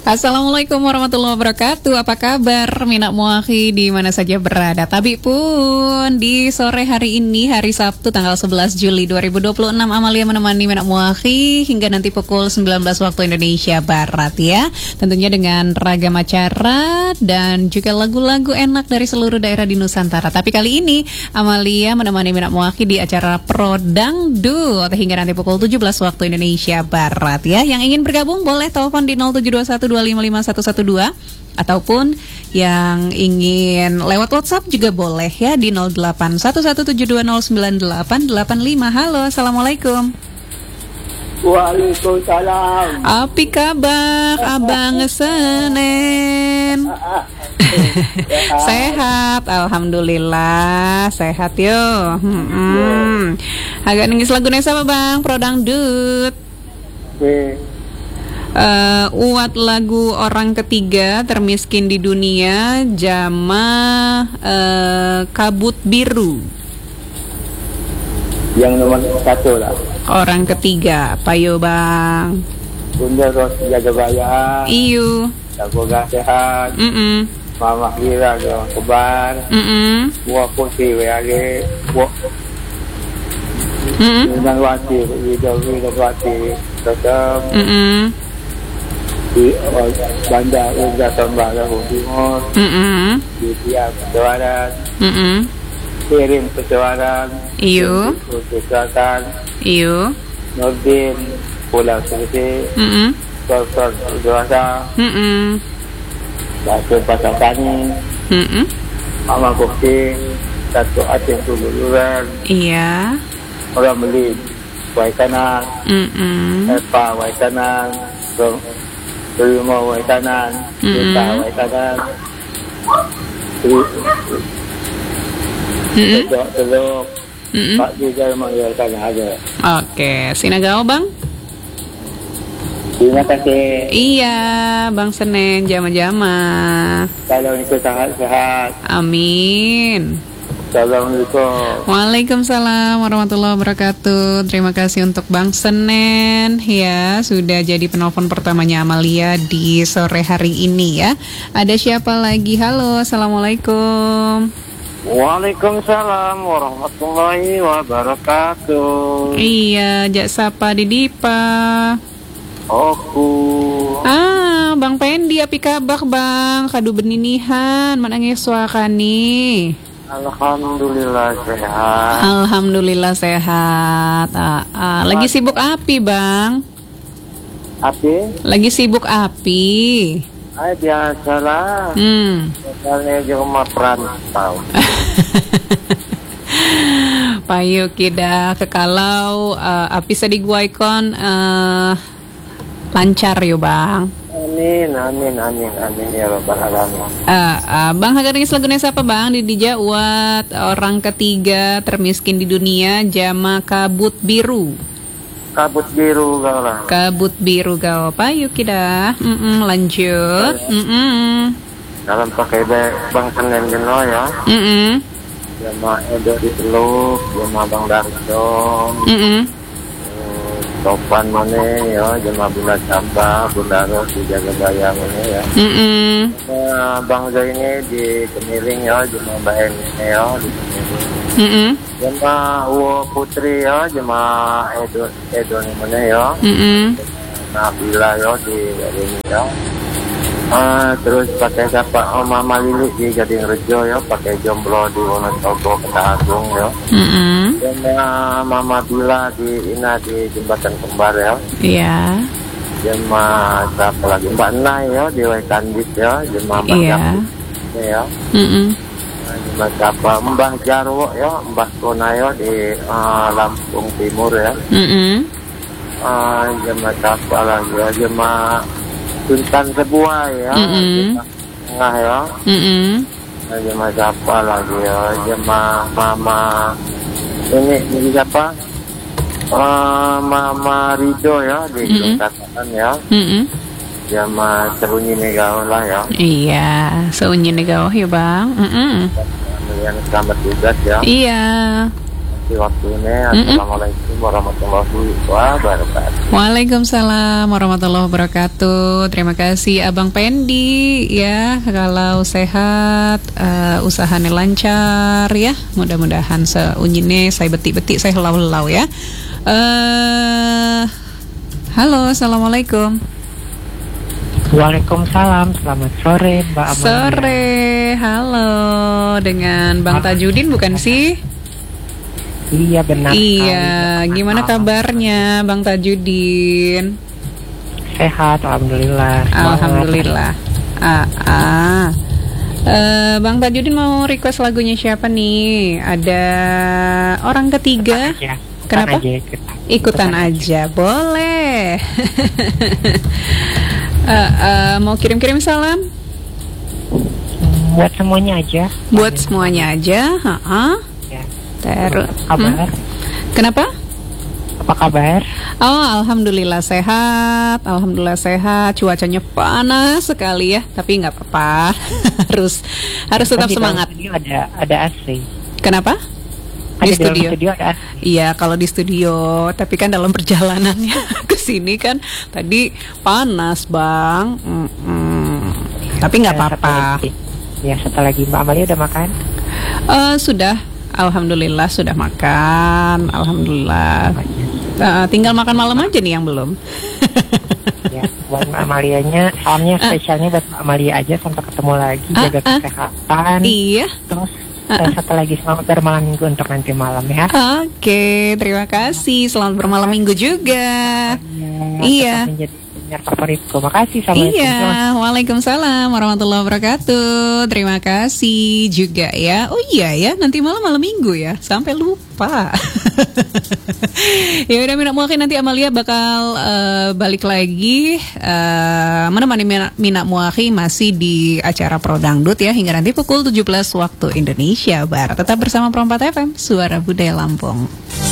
Assalamualaikum warahmatullahi wabarakatuh. Apa kabar Minak Muakhi di mana saja berada? Tapi pun di sore hari ini, hari Sabtu tanggal 11 Juli 2026, Amalia menemani Minak Muakhi hingga nanti pukul 19 waktu Indonesia Barat ya. Tentunya dengan ragam acara dan juga lagu-lagu enak dari seluruh daerah di Nusantara. Tapi kali ini Amalia menemani Minak Muakhi di acara Pro Dangdut hingga nanti pukul 17 waktu Indonesia Barat ya. Yang ingin bergabung boleh telepon di 0721255112 ataupun yang ingin lewat WhatsApp juga boleh ya di 081172098885. Halo, assalamualaikum. Waalaikumsalam. Apa kabar Abang Senen? Sehat, alhamdulillah sehat yo. Agak nangis lagu nesa apa Bang? Pro Dangdut. Uat lagu orang ketiga termiskin di dunia, Jama Kabut Biru. Yang nomor 1 lah. Orang ketiga, payo Bang. Bunda Ros jaga bayar. Iyo. Jaga sehat. Mama kira yang kebar. Buah putih lagi. Buah. Dan wati, hidup wati. Tetap. Di bandar Ugda Tambah Lahu Timur. Di tiap kejuaraan. Kirim kejuaraan. Iyo. Untuk selatan. Iyo. Nordin Pulau Serisi. Tor Dewasa. Batu Pasar Tani. Mama Bukti. Satu Aceh Tuluran. Iya. Orang beli Waikanan. Epa Waikanan. Terima Waikanan. Kita Waikanan. Teluk. Pak juga mengajarkan ada. Oke, sinagao Bang. Terima kasih. Iya, Bang Senen jama-jama. Kalau itu sehat. Amin. Assalamualaikum. Waalaikumsalam warahmatullahi wabarakatuh. Terima kasih untuk Bang Senen ya, sudah jadi penelpon pertamanya Amalia di sore hari ini ya. Ada siapa lagi? Halo, assalamualaikum. Waalaikumsalam warahmatullahi wabarakatuh. Iya, jak sapa di Dipa. Bang Pendi api kabar Bang? Kadu beninihan, manangnya suakani. Alhamdulillah sehat. Alhamdulillah sehat. Lagi sibuk api Bang? Api? Lagi sibuk api. Biasalah. Misalnya di rumah perantau. Payu kita kekalau api sediguaikon lancar yo Bang. Amin ya rabbal alamin. Bang Hagaringis lagu nesa apa Bang? Di Dijawat orang ketiga termiskin di dunia, Jama Kabut Biru. Kabut biru kau lah. Kabut biru kau. Payu kita. Lanjut. Dalam pakai Bang Senen Geno ya. Jama Edo di Teluk, Jama Bang Darjong. Topan mana ya, Jama Bunda Sabah, Bunda Ros di Jaga Bayang ini ya. Bang Zaini di Kemiring ya, Jama Mbak Eni ya di Kemiring. Jama Uwo Putri ya, Jama Edo ni mana ya. Nabila ya di ini ya. Terus pakai siapa Mama Lili di Gading Rejo ya, pakai Jomblo di Wonosobo Kota Agung ya. Dan Mama Bila di Ina di Jembatan Kembar ya. Iya. Jema siapa lagi Mbak Nai ya di Waikandit ya, Jema Mbak ya. Jema siapa Mbah Jarwo ya, Mbah Konayo di Lampung Timur ya. Jema siapa lagi ya, Jema Sultan Sebuah ya, Tengah ya. Jema siapa lagi ya, Jema Mama ini siapa? Mama Rido ya di Katakan ya. Jema Serunyi Negao lah ya. Iya, Serunyi Negao ya Bang. Yang selamat tugas ya. Iya. kasih waktunya. Assalamualaikum warahmatullahi wabarakatuh. Waalaikumsalam warahmatullahi wabarakatuh. Terima kasih Abang Pendi ya. Kalau sehat, usahanya lancar ya. Mudah-mudahan seunyine saya betik-betik saya helau-helau ya. Halo, assalamualaikum. Waalaikumsalam, selamat sore Mbak Amalia. Sore, halo. Dengan Bang Tajudin bukan sih? Iya benar. Iya, gimana kabarnya Bang Tajudin? Sehat, alhamdulillah. Alhamdulillah. Bang Tajudin mau request lagunya siapa nih? Ada orang ketiga. Kenapa? Ikutan aja, boleh. Mau kirim-kirim salam? Buat semuanya aja. Buat semuanya aja. Ya. Terus. Kabar? Kenapa? Apa kabar? Oh, alhamdulillah sehat. Alhamdulillah sehat. Cuacanya panas sekali ya, tapi nggak apa-apa. harus tetap semangat. Ada AC. Kenapa? Di studio ada AC. Iya, kalau di studio, tapi kan dalam perjalanannya ke sini kan tadi panas, Bang. Tapi nggak apa-apa. Ya, setelah lagi Mbak Amalia udah makan? Sudah, alhamdulillah sudah makan. Alhamdulillah. Tinggal makan malam aja nih yang belum. Ya, buat Mbak Amalianya, salamnya spesialnya buat Mbak Amalia aja. Sampai ketemu lagi, jaga kesehatan. Iya. Terus satu lagi, selamat bermalam minggu untuk nanti malam ya. Oke, terima kasih. Selamat bermalam minggu juga. Iya. Menjadi favoritku. Makasih. Assalamualaikum. Iya, waalaikumsalam warahmatullahi wabarakatuh. Terima kasih juga ya. Oh iya ya, nanti malam minggu ya. Sampai lupa. Ya udah, Mina Muakhir, nanti Amalia bakal balik lagi menemani Mina Muakhir masih di acara Pro Dangdut ya hingga nanti pukul 17 waktu Indonesia Barat. Tetap bersama Pro 4 FM, Suara Budaya Lampung.